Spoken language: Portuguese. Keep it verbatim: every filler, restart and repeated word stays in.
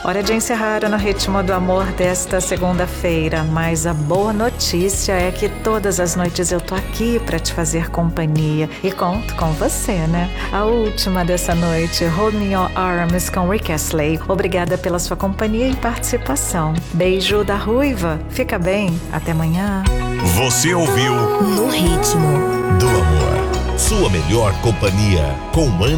Hora de encerrar No Ritmo do Amor desta segunda-feira, mas a boa notícia é que todas as noites eu tô aqui pra te fazer companhia e conto com você, né? A última dessa noite, Hold Me in Your Arms com Rick Astley. Obrigada pela sua companhia e participação. Beijo da Ruiva. Fica bem. Até amanhã. Você ouviu No Ritmo do Amor. Sua melhor companhia com